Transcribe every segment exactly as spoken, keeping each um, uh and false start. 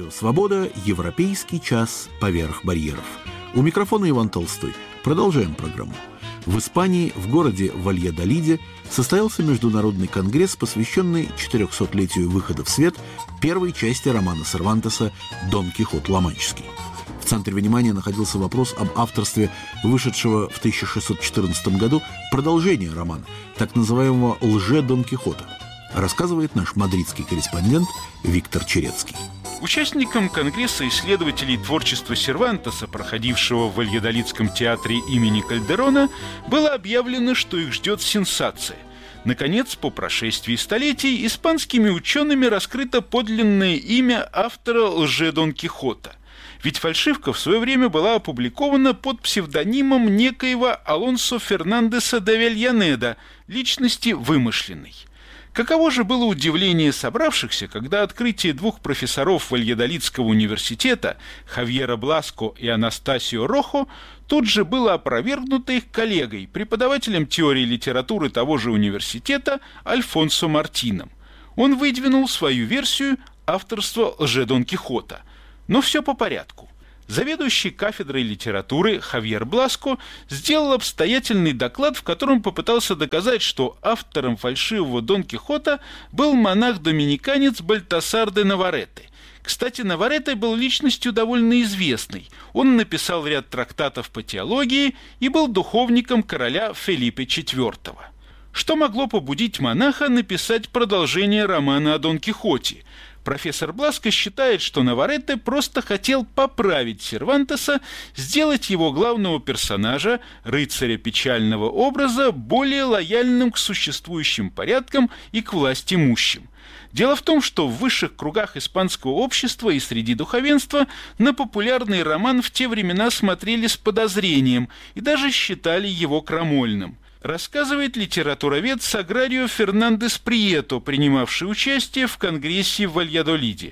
Радио «Свобода», европейский час поверх барьеров. У микрофона Иван Толстой. Продолжаем программу. В Испании, в городе Вальядолиде, состоялся международный конгресс, посвященный четырехсотлетию выхода в свет первой части романа Сервантеса «Дон Кихот Ла-Манческий». В центре внимания находился вопрос об авторстве вышедшего в тысяча шестьсот четырнадцатом году продолжения романа, так называемого «Лже-Дон Кихота». Рассказывает наш мадридский корреспондент Виктор Черецкий. Участникам Конгресса исследователей творчества Сервантеса, проходившего в Вальядолидском театре имени Кальдерона, было объявлено, что их ждет сенсация. Наконец, по прошествии столетий, испанскими учеными раскрыто подлинное имя автора «Лже-Дон Кихота». Ведь фальшивка в свое время была опубликована под псевдонимом некоего Алонсо Фернандеса де Авельянеда, личности вымышленной. Каково же было удивление собравшихся, когда открытие двух профессоров Вальядолидского университета, Хавьера Бласко и Анастасио Рохо, тут же было опровергнуто их коллегой, преподавателем теории литературы того же университета Альфонсо Мартином. Он выдвинул свою версию авторства «Лже-Дон Кихота». Но все по порядку. Заведующий кафедрой литературы Хавьер Бласко сделал обстоятельный доклад, в котором попытался доказать, что автором фальшивого Дон Кихота был монах-доминиканец Бальтасар де Наварете. Кстати, Наварете был личностью довольно известной. Он написал ряд трактатов по теологии и был духовником короля Фелипе четвёртого. Что могло побудить монаха написать продолжение романа о Дон Кихоте? Профессор Бласко считает, что Наварете просто хотел поправить Сервантеса, сделать его главного персонажа, рыцаря печального образа, более лояльным к существующим порядкам и к власть имущим. Дело в том, что в высших кругах испанского общества и среди духовенства на популярный роман в те времена смотрели с подозрением и даже считали его крамольным. Рассказывает литературовед Саграрио Фернандес Прието, принимавший участие в конгрессе в Вальядолиде.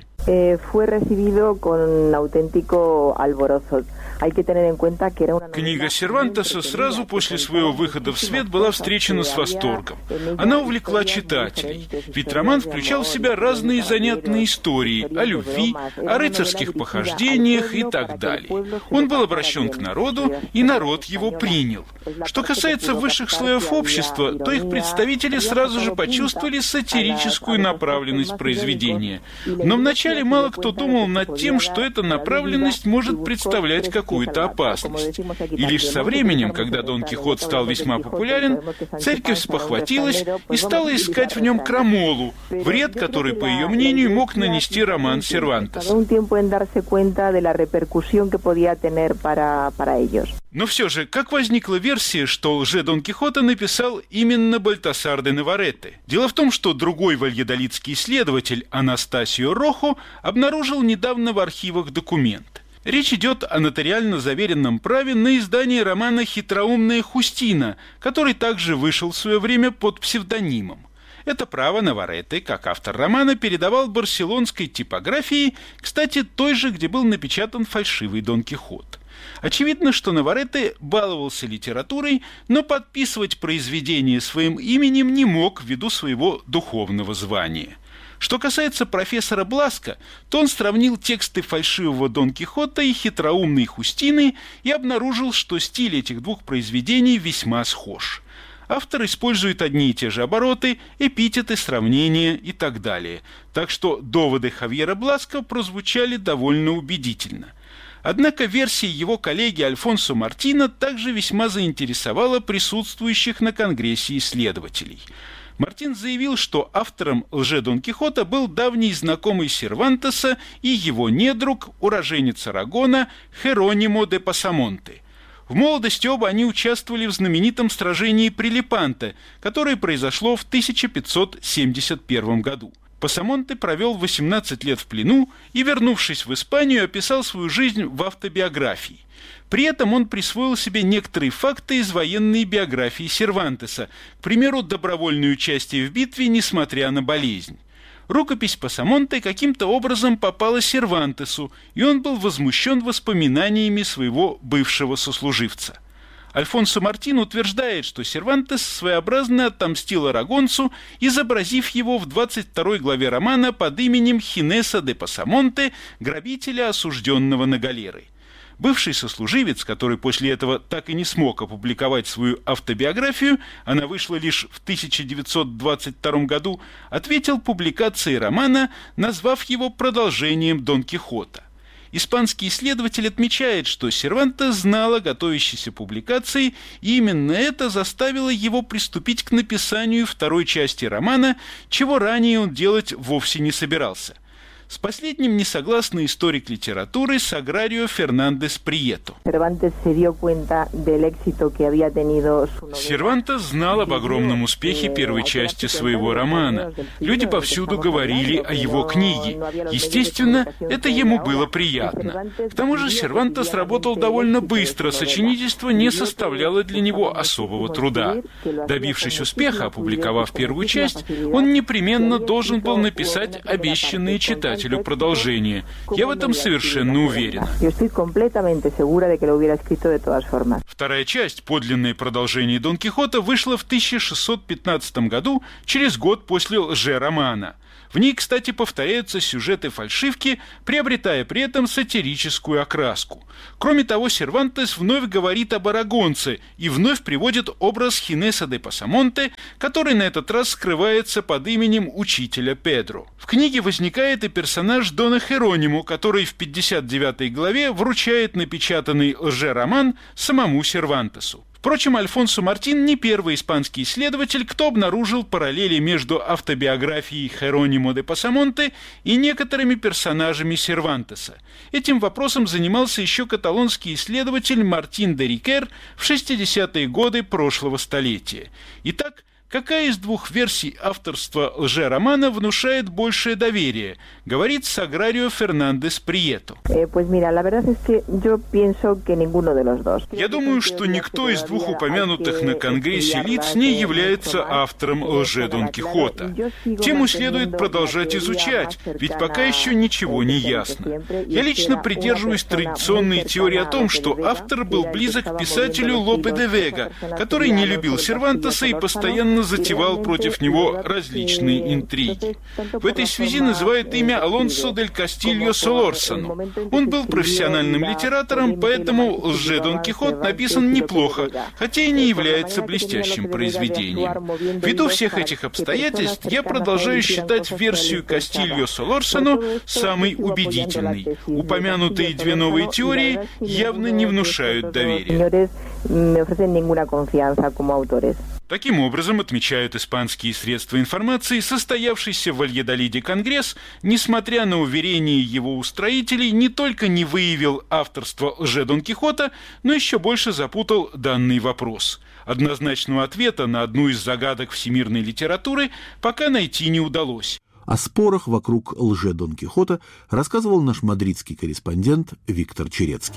Книга Сервантеса сразу после своего выхода в свет была встречена с восторгом. Она увлекла читателей, ведь роман включал в себя разные занятные истории о любви, о рыцарских похождениях и так далее. Он был обращен к народу, и народ его принял. Что касается высших слоев общества, то их представители сразу же почувствовали сатирическую направленность произведения. Но вначале мало кто думал над тем, что эта направленность может представлять какую-то опасность. И лишь со временем, когда Дон Кихот стал весьма популярен, церковь спохватилась и стала искать в нем крамолу, вред, который, по ее мнению, мог нанести роман Сервантеса. Но все же, как возникла версия, что «Лже-Дон Кихота» написал именно Бальтасар де Наварете? Дело в том, что другой вальядолидский исследователь Анастасио Рохо обнаружил недавно в архивах документ. Речь идет о нотариально заверенном праве на издание романа «Хитроумная Хустина», который также вышел в свое время под псевдонимом. Это право Наварете, как автор романа, передавал барселонской типографии, кстати, той же, где был напечатан фальшивый Дон Кихот. Очевидно, что Наварете баловался литературой, но подписывать произведение своим именем не мог ввиду своего духовного звания. Что касается профессора Бласко, то он сравнил тексты фальшивого Дон Кихота и хитроумной Хустины и обнаружил, что стиль этих двух произведений весьма схож. Автор использует одни и те же обороты, эпитеты, сравнения и так далее. Так что доводы Хавьера Бласко прозвучали довольно убедительно. Однако версия его коллеги Альфонсо Мартина также весьма заинтересовала присутствующих на Конгрессе исследователей. Мартин заявил, что автором «Лже-Дон Кихота» был давний знакомый Сервантеса и его недруг, уроженец Арагона, Херонимо де Пасамонте. В молодости оба они участвовали в знаменитом сражении при Лепанто, которое произошло в тысяча пятьсот семьдесят первом году. Пасамонте провел восемнадцать лет в плену и, вернувшись в Испанию, описал свою жизнь в автобиографии. При этом он присвоил себе некоторые факты из военной биографии Сервантеса, к примеру, добровольное участие в битве, несмотря на болезнь. Рукопись Пасамонте каким-то образом попала Сервантесу, и он был возмущен воспоминаниями своего бывшего сослуживца. Альфонсо Мартин утверждает, что Сервантес своеобразно отомстил арагонцу, изобразив его в двадцать второй главе романа под именем Хинеса де Пасамонте, грабителя, осужденного на галеры. Бывший сослуживец, который после этого так и не смог опубликовать свою автобиографию, она вышла лишь в тысяча девятьсот двадцать втором году, ответил публикации романа, назвав его продолжением Дон Кихота. Испанский исследователь отмечает, что Сервантес знал о готовящейся публикации, и именно это заставило его приступить к написанию второй части романа, чего ранее он делать вовсе не собирался. С последним не согласен историк литературы Саграрио Фернандес Прието. Сервантес знал об огромном успехе первой части своего романа. Люди повсюду говорили о его книге. Естественно, это ему было приятно. К тому же Сервантес работал довольно быстро, сочинительство не составляло для него особого труда. Добившись успеха, опубликовав первую часть, он непременно должен был написать обещанные читателю продолжение. Я в этом совершенно уверен. Вторая часть, подлинное продолжение Дон Кихота, вышла в тысяча шестьсот пятнадцатом году, через год после лже-романа. В ней, кстати, повторяются сюжеты фальшивки, приобретая при этом сатирическую окраску. Кроме того, Сервантес вновь говорит об арагонце и вновь приводит образ Хинеса де Пасамонте, который на этот раз скрывается под именем учителя Педро. В книге возникает и персонаж Дона Херонимо, который в пятьдесят девятой главе вручает напечатанный лже-роман самому Сервантесу. Впрочем, Альфонсо Мартин не первый испанский исследователь, кто обнаружил параллели между автобиографией Херонимо де Пасамонте и некоторыми персонажами Сервантеса. Этим вопросом занимался еще каталонский исследователь Мартин де Рикер в шестидесятые годы прошлого столетия. Итак, какая из двух версий авторства лже-романа внушает большее доверие, говорит Саграрио Фернандес Прието. Я думаю, что никто из двух упомянутых на Конгрессе лиц не является автором лже-Дон Кихота. Тему следует продолжать изучать, ведь пока еще ничего не ясно. Я лично придерживаюсь традиционной теории о том, что автор был близок к писателю Лопе де Вега, который не любил Сервантеса и постоянно затевал против него различные интриги. В этой связи называют имя Алонсо дель Кастильо Солорсано. Он был профессиональным литератором, поэтому лже-Дон Кихот написан неплохо, хотя и не является блестящим произведением. Ввиду всех этих обстоятельств, я продолжаю считать версию Кастильо Солорсано самой убедительной. Упомянутые две новые теории явно не внушают доверия. Таким образом, отмечают испанские средства информации, состоявшийся в Вальядолиде Конгресс, несмотря на уверения его устроителей, не только не выявил авторство лже-Дон Кихота, но еще больше запутал данный вопрос. Однозначного ответа на одну из загадок всемирной литературы пока найти не удалось. О спорах вокруг лже-Дон Кихота рассказывал наш мадридский корреспондент Виктор Черецкий.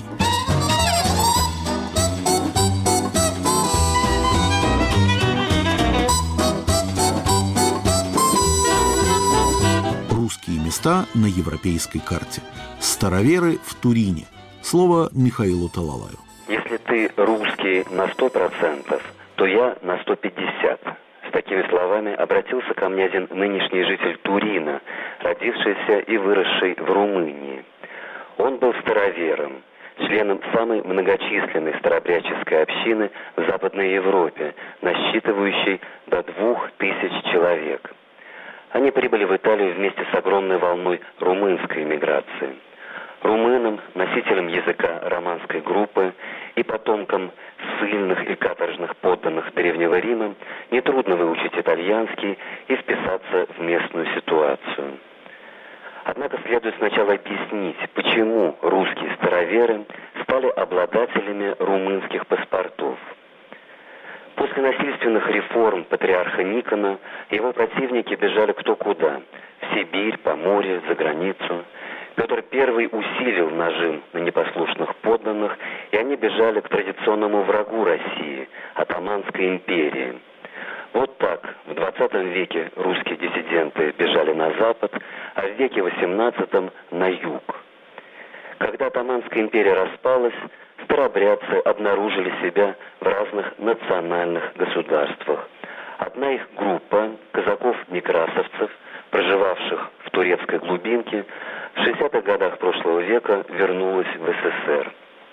Русские места на европейской карте. Староверы в Турине. Слово Михаилу Талалаю. Если ты русский на сто процентов, то я на сто пятьдесят. С такими словами обратился ко мне один нынешний житель Турина, родившийся и выросший в Румынии. Он был старовером, членом самой многочисленной старообрядческой общины в Западной Европе, насчитывающей до двух тысяч человек. Они прибыли в Италию вместе с огромной волной румынской эмиграции. Румынам, носителям языка романской группы и потомкам ссыльных и каторжных подданных Древнего Рима нетрудно выучить итальянский и вписаться в местную ситуацию. Однако следует сначала объяснить, почему русские староверы стали обладателями румынских паспортов. После насильственных реформ патриарха Никона его противники бежали кто куда – в Сибирь, Поморье, за границу. Петр Первый усилил нажим на непослушных подданных, и они бежали к традиционному врагу России – Отtomанской империи. Вот так в двадцатом веке русские диссиденты бежали на запад, а в веке восемнадцатом – на юг. Когда Отtomанская империя распалась, старообрядцы обнаружили себя в разных национальных государствах. Одна их группа, казаков-некрасовцев, проживавших в турецкой глубинке, в шестидесятых годах прошлого века вернулась в СССР.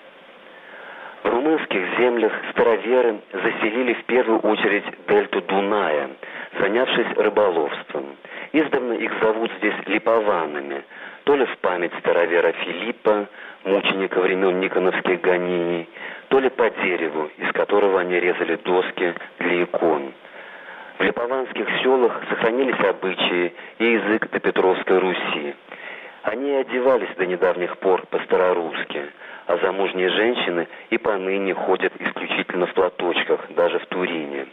В румынских землях староверы заселили в первую очередь дельту Дуная, занявшись рыболовством. Издавна их зовут здесь липованами, то ли в память старовера Филиппа, мученика времен Никоновских гонений, то ли по дереву, из которого они резали доски для икон. В липованских селах сохранились обычаи и язык допетровской Руси. Они одевались до недавних пор по-старорусски, а замужние женщины и поныне ходят исключительно в платочках, даже в Турине.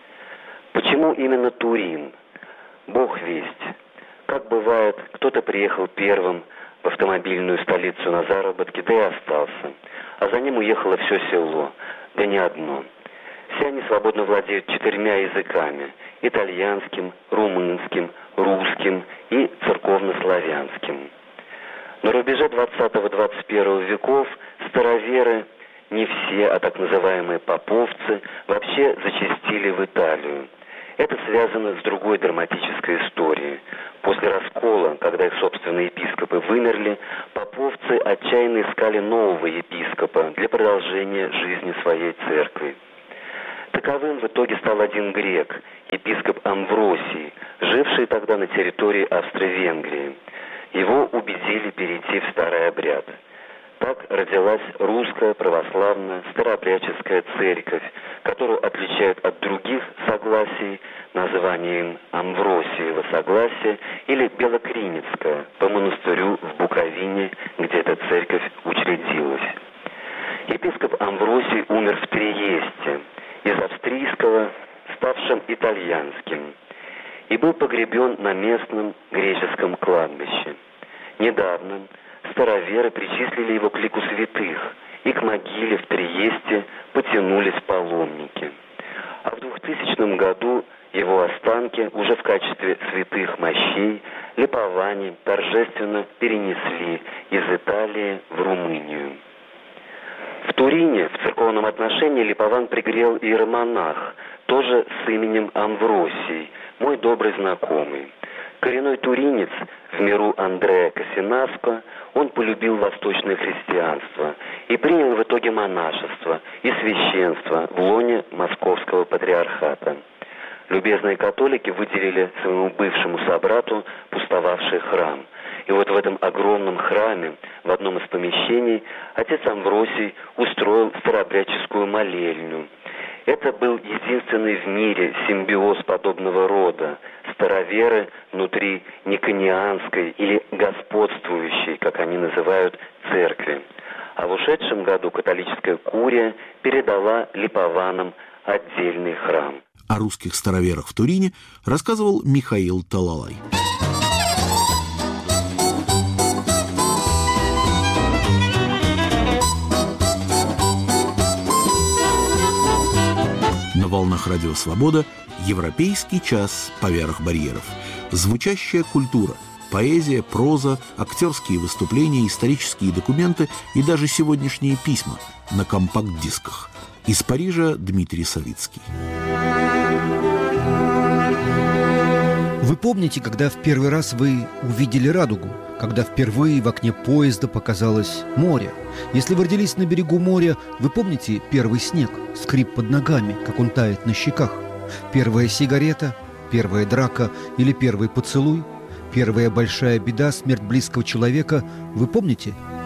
Почему именно Турин? Бог весть. Как бывает, кто-то приехал первым в автомобильную столицу на заработки, да и остался, а за ним уехало все село, да не одно. Все они свободно владеют четырьмя языками – итальянским, румынским, русским и церковнославянским. На рубеже двадцатого-двадцать первого веков староверы, не все, а так называемые поповцы, вообще зачастили в Италию. Это связано с другой драматической историей. После раскола, когда их собственные епископы вымерли, поповцы отчаянно искали нового епископа для продолжения жизни своей церкви. Таковым в итоге стал один грек, епископ Амвросий, живший тогда на территории Австро-Венгрии. Его убедили перейти в старый обряд. Так родилась русская православная старообрядческая церковь, которую отличают от других согласий названием Амвросиево согласие или Белокринецкая по монастырю в Буковине, где эта церковь учредилась. Епископ Амвросий умер в Триесте, из австрийского, ставшим итальянским, и был погребен на местном греческом кладбище. Недавно староверы причислили его к лику святых, и к могиле в Триесте потянулись паломники. А в двухтысячном году его останки уже в качестве святых мощей липоване торжественно перенесли из Италии в Румынию. В Турине в церковном отношении липован пригрел иеромонах, тоже с именем Амвросий, мой добрый знакомый. Коренной туринец, в миру Андреа Касинаско, он полюбил восточное христианство и принял в итоге монашество и священство в лоне Московского патриархата. Любезные католики выделили своему бывшему собрату пустовавший храм. И вот в этом огромном храме, в одном из помещений, отец Амвросий устроил старообрядческую молельню. Это был единственный в мире симбиоз подобного рода. Староверы внутри никонианской или господствующей, как они называют, церкви. А в ушедшем году католическая курия передала липованам отдельный храм. О русских староверах в Турине рассказывал Михаил Талалай. На волнах Радио Свобода «Европейский час поверх барьеров». Звучащая культура, поэзия, проза, актерские выступления, исторические документы и даже сегодняшние письма на компакт-дисках. Из Парижа Дмитрий Савицкий. Вы помните, когда в первый раз вы увидели радугу? Когда впервые в окне поезда показалось море? Если вы родились на берегу моря, вы помните первый снег, скрип под ногами, как он тает на щеках? Первая сигарета, первая драка или первый поцелуй? Первая большая беда, смерть близкого человека, вы помните?